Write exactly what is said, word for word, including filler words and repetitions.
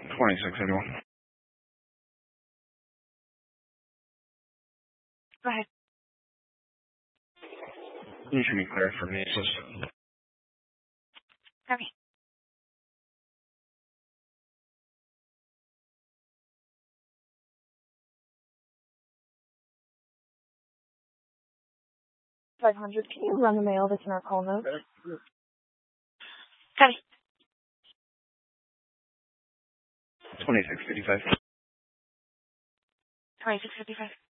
twenty-six eighty-one. Go ahead. You should be cleared for me. Okay. Five hundred. Can you run the mail that's in our call note? Copy. Twenty-six fifty-five. Twenty-six fifty-five.